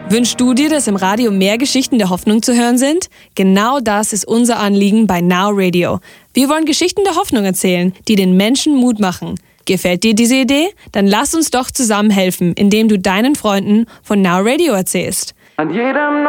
Wünschst du dir, dass im Radio mehr Geschichten der Hoffnung zu hören sind? Genau das ist unser Anliegen bei Now Radio. Wir wollen Geschichten der Hoffnung erzählen, die den Menschen Mut machen. Gefällt dir diese Idee? Dann lass uns doch zusammen helfen, indem du deinen Freunden von Now Radio erzählst. An jedem